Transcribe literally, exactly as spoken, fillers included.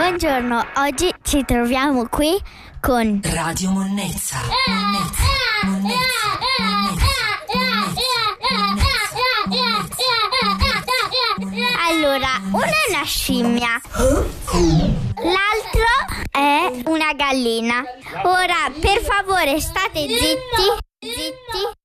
Buongiorno, oggi ci troviamo qui con Radio Monnezza. Monnezza, Monnezza, Monnezza. Allora, uno è una scimmia, l'altro è una gallina. Ora, per favore, state zitti, zitti.